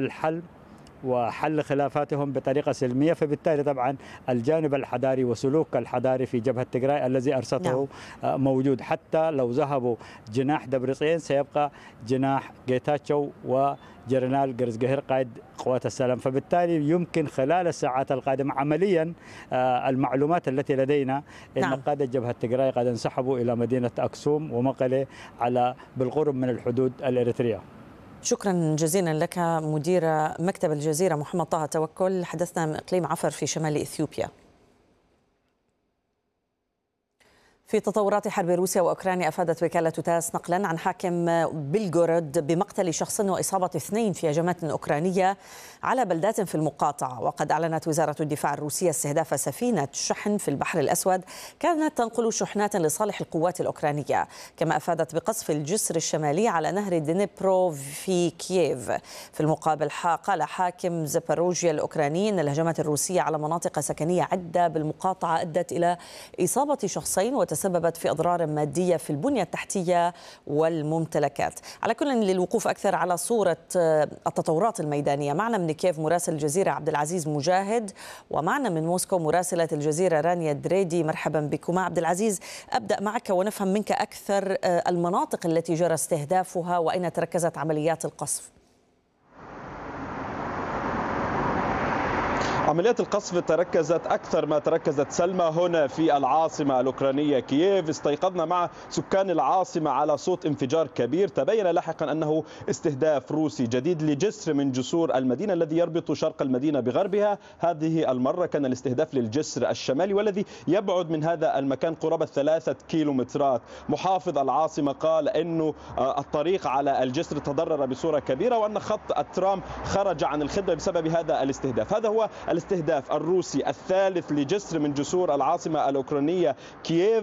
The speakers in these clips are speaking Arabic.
الحل وحل خلافاتهم بطريقة سلمية. فبالتالي طبعا الجانب الحضاري وسلوك الحضاري في جبهة تيغراي الذي أرسته موجود. حتى لو ذهبوا جناح دبريسيان سيبقى جناح جيتاتشو وجنرال جرزجهير قائد قوات السلام. فبالتالي يمكن خلال الساعات القادمة عمليا المعلومات التي لدينا أن قادة جبهة تيغراي قد انسحبوا إلى مدينة أكسوم ومقلة على بالقرب من الحدود الإريترية. شكرا جزيلا لك مدير مكتب الجزيرة محمد طه توكل. حدثنا من إقليم عفر في شمال إثيوبيا. في تطورات حرب روسيا وأوكرانيا، أفادت وكالة تاس نقلا عن حاكم بلغورود بمقتل شخص وإصابة 2 في هجمات أوكرانية على بلدات في المقاطعة. وقد أعلنت وزارة الدفاع الروسية استهداف سفينة شحن في البحر الأسود كانت تنقل شحنات لصالح القوات الأوكرانية. كما أفادت بقصف الجسر الشمالي على نهر دنيبرو في كييف. في المقابل قال حاكم زاباروجيا الأوكراني أن الهجمات الروسية على مناطق سكنية عدة بالمقاطعة أدت إلى إصابة شخصين وتسببت في أضرار مادية في البنية التحتية والممتلكات. على كل، للوقوف أكثر على صورة التطورات الميدانية، معنا من كييف مراسل الجزيرة عبد العزيز مجاهد، ومعنا من موسكو مراسلة الجزيرة رانيا دريدي. مرحبا بكما. عبد العزيز، أبدأ معك ونفهم منك أكثر المناطق التي جرى استهدافها وأين تركزت عمليات القصف. عمليات القصف تركزت أكثر ما تركزت سلمى هنا في العاصمة الأوكرانية كييف. استيقظنا مع سكان العاصمة على صوت انفجار كبير. تبين لاحقا أنه استهداف روسي جديد لجسر من جسور المدينة الذي يربط شرق المدينة بغربها. هذه المرة كان الاستهداف للجسر الشمالي والذي يبعد من هذا المكان قرابة 3 كيلومترات. محافظ العاصمة قال أنه الطريق على الجسر تضرر بصورة كبيرة وأن خط الترام خرج عن الخدمة بسبب هذا الاستهداف. هذا هو الاستهداف الروسي الثالث لجسر من جسور العاصمة الأوكرانية كييف.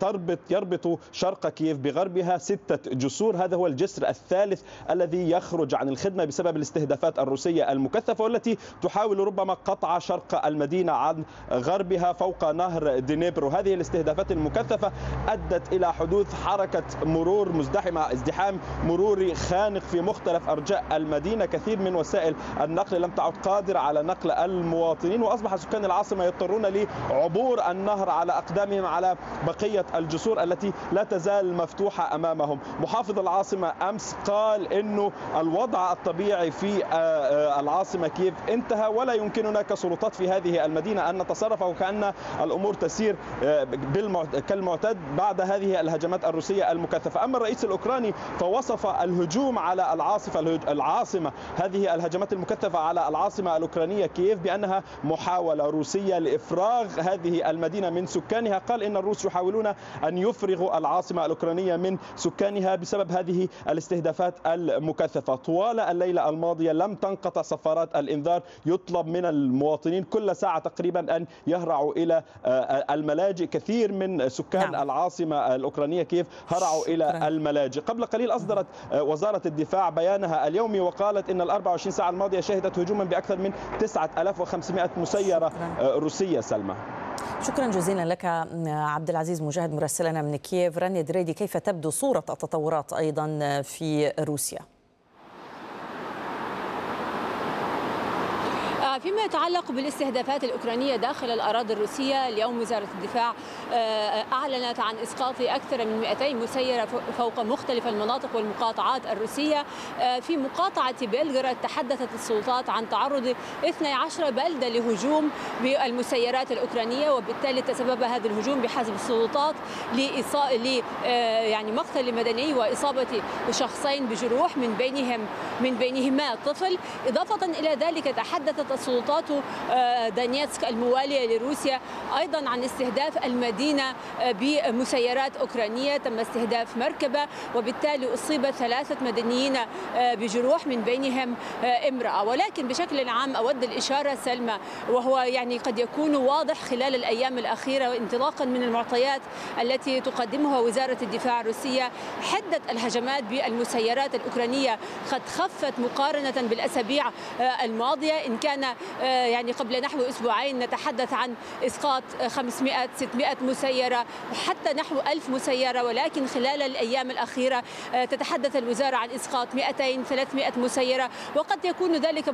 يربط شرق كييف بغربها 6 جسور. هذا هو الجسر الثالث الذي يخرج عن الخدمة بسبب الاستهدافات الروسية المكثفة والتي تحاول ربما قطع شرق المدينة عن غربها فوق نهر دنيبرو. هذه الاستهدافات المكثفة أدت إلى حدوث حركة مرور مزدحمة، ازدحام مروري خانق في مختلف أرجاء المدينة. كثير من وسائل النقل لم تعد قادرة على نقل المواطنين، وأصبح سكان العاصمة يضطرون لعبور النهر على أقدامهم على بقية الجسور التي لا تزال مفتوحة أمامهم. محافظ العاصمة أمس قال إنه الوضع الطبيعي في العاصمة كييف انتهى ولا يمكننا كسلطات في هذه المدينة أن نتصرف وكأن الأمور تسير كالمعتاد بعد هذه الهجمات الروسية المكثفة. أما الرئيس الأوكراني فوصف الهجوم على العاصمة هذه الهجمات المكثفة على العاصمة الأوكرانية كييف بأنها محاولة روسية لإفراغ هذه المدينة من سكانها. قال إن الروس يحاولون أن يفرغوا العاصمة الأوكرانية من سكانها بسبب هذه الاستهدافات المكثفة. طوال الليلة الماضية لم تنقطع صفارات الإنذار. يطلب من المواطنين كل ساعة تقريبا أن يهرعوا إلى الملاجئ. كثير من سكان العاصمة الأوكرانية كييف هرعوا إلى الملاجئ. قبل قليل أصدرت وزارة الدفاع بيانها اليومي وقالت إن 24 ساعة الماضية شهدت هجوما بأكثر من 9500 مسيرة روسية. سلمى، شكرا جزيلا لك عبد العزيز مجاهد مراسلنا من كييف. رانيا دريدي، كيف تبدو صورة التطورات أيضا في روسيا؟ فيما يتعلق بالاستهدافات الأوكرانية داخل الأراضي الروسية، اليوم وزارة الدفاع أعلنت عن إسقاط أكثر من 200 مسيرة فوق مختلف المناطق والمقاطعات الروسية. في مقاطعة بلغراد تحدثت السلطات عن تعرض 12 بلدة لهجوم بالمسيرات الأوكرانية، وبالتالي تسبب هذا الهجوم بحسب السلطات يعني مقتل مدني وإصابة شخصين بجروح من بينهما طفل. إضافة إلى ذلك تحدثت السلطات دانيتسك الموالية لروسيا أيضا عن استهداف المدينة بمسيرات أوكرانية. تم استهداف مركبة وبالتالي أصيب 3 مدنيين بجروح من بينهم امرأة. ولكن بشكل عام أود الإشارة سلمى، وهو يعني قد يكون واضح خلال الأيام الأخيرة انطلاقا من المعطيات التي تقدمها وزارة الدفاع الروسية، حدة الهجمات بالمسيرات الأوكرانية قد خفت مقارنة بالأسابيع الماضية. إن كان يعني قبل نحو أسبوعين نتحدث عن إسقاط 500-600 مسيرة وحتى نحو 1000 مسيرة، ولكن خلال الأيام الأخيرة تتحدث الوزارة عن إسقاط 200-300 مسيرة، وقد يكون ذلك